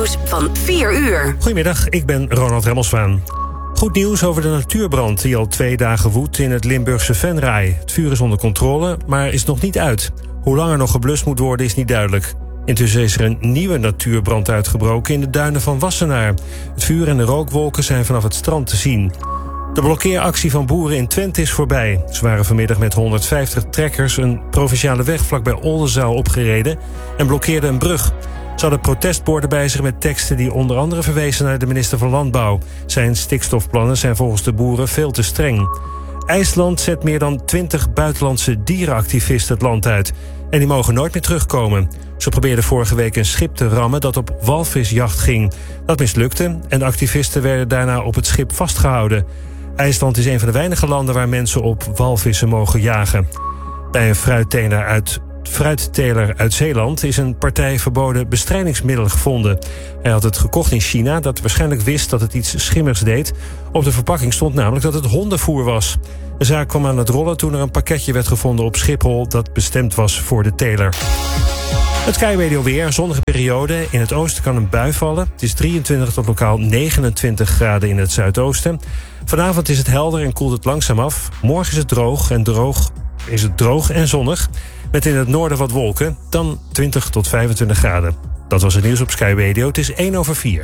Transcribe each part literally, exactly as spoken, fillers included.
nieuws van vier uur. Goedemiddag, ik ben Ronald Remmelswaan. Goed nieuws over de natuurbrand die al twee dagen woedt in het Limburgse Venray. Het vuur is onder controle, maar is nog niet uit. Hoe lang er nog geblust moet worden is niet duidelijk. Intussen is er een nieuwe natuurbrand uitgebroken in de duinen van Wassenaar. Het vuur en de rookwolken zijn vanaf het strand te zien. De blokkeeractie van boeren in Twente is voorbij. Ze waren vanmiddag met honderdvijftig trekkers een provinciale weg vlakbij Oldenzaal opgereden en blokkeerden een brug. Ze hadden protestborden bij zich met teksten die onder andere verwezen naar de minister van Landbouw. Zijn stikstofplannen zijn volgens de boeren veel te streng. IJsland zet meer dan twintig buitenlandse dierenactivisten het land uit. En die mogen nooit meer terugkomen. Ze probeerden vorige week een schip te rammen dat op walvisjacht ging. Dat mislukte en de activisten werden daarna op het schip vastgehouden. IJsland is een van de weinige landen waar mensen op walvissen mogen jagen. Bij een fruitteler uit, fruitteler uit Zeeland is een partij verboden bestrijdingsmiddelen gevonden. Hij had het gekocht in China, dat waarschijnlijk wist dat het iets schimmigs deed. Op de verpakking stond namelijk dat het hondenvoer was. De zaak kwam aan het rollen toen er een pakketje werd gevonden op Schiphol dat bestemd was voor de teler. Het Sky Radio weer, een zonnige periode. In het oosten kan een bui vallen. Het is drieëntwintig tot lokaal negenentwintig graden in het zuidoosten. Vanavond is het helder en koelt het langzaam af. Morgen is het droog en droog is het droog en zonnig. Met in het noorden wat wolken. Dan twintig tot vijfentwintig graden. Dat was het nieuws op Sky Radio. Het is één over vier.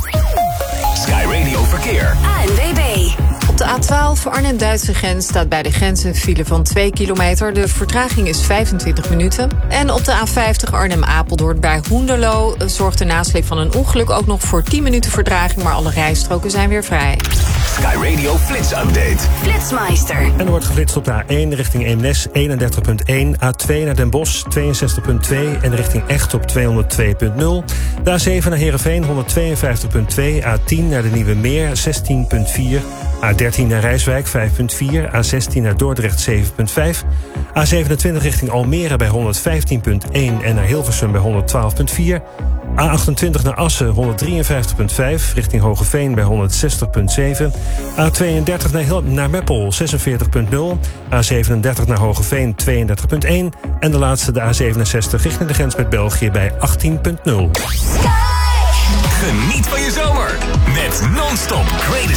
Sky Radio Verkeer. A N W B. Op de A twaalf Arnhem-Duitse grens staat bij de grens een file van twee kilometer. De vertraging is vijfentwintig minuten. En op de A vijftig Arnhem-Apeldoorn bij Hoenderloo zorgt de nasleep van een ongeluk ook nog voor tien minuten vertraging, maar alle rijstroken zijn weer vrij. Sky Radio Flits Update. Flitsmeister. En er wordt geflitst op de A één richting Eemnes eenendertig komma één, A twee naar Den Bosch tweeënzestig komma twee en richting Echt op tweehonderdtwee komma nul. De A zeven naar Heerenveen honderdtweeënvijftig komma twee, A tien naar de Nieuwe Meer zestien komma vier, A dertien naar Rijswijk vijf komma vier, A zestien naar Dordrecht zeven komma vijf, A zevenentwintig richting Almere bij honderdvijftien komma één en naar Hilversum bij honderdtwaalf komma vier, A achtentwintig naar Assen honderddrieënvijftig komma vijf, richting Hogeveen bij honderdzestig komma zeven, A tweeëndertig naar, Hil- naar Meppel zesenveertig komma nul, A zevenendertig naar Hogeveen tweeëndertig komma één en de laatste de A zevenenzestig richting de grens met België bij achttien komma nul. Geniet van je zomer met non-stop greatest